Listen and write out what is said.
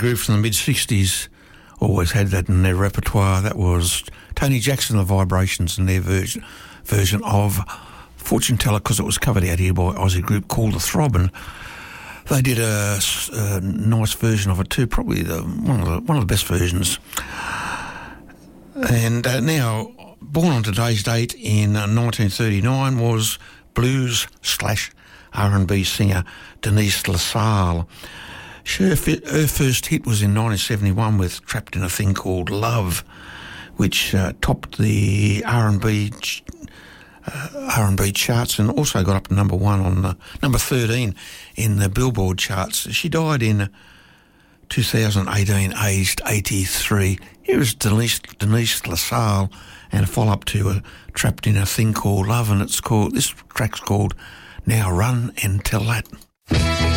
group from the mid-60s always had that in their repertoire. That was Tony Jackson, the Vibrations, and their version of Fortune Teller, because it was covered out here by an Aussie group called The Throb, and they did a nice version of it too, probably one of the best versions. And now, born on today's date in 1939 was blues/R&B singer Denise LaSalle. Her first hit was in 1971 with Trapped in a Thing Called Love, which topped the R&B charts and also got up to number 1 on number 13 in the Billboard charts. She died in 2018, aged 83. Here is Denise LaSalle and a follow-up to Trapped in a Thing Called Love, and this track's called Now Run and Tell That.